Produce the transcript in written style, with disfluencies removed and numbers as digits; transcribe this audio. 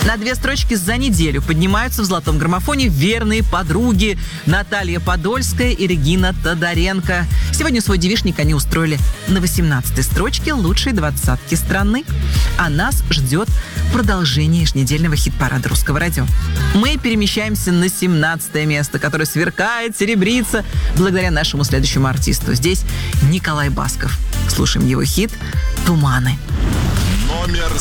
На 2 строчки за неделю поднимаются в золотом граммофоне верные подруги Наталья Подольская и Регина Тодоренко. Сегодня свой девичник они устроили на 18-й строчке лучшей двадцатки страны. А нас ждет продолжение еженедельного хит-парада Русского радио. Мы перемещаемся на 17 место, которое сверкает, серебрится благодаря нашему следующему артисту. Здесь Николай Басков. Слушаем его хит «Туманы». Номер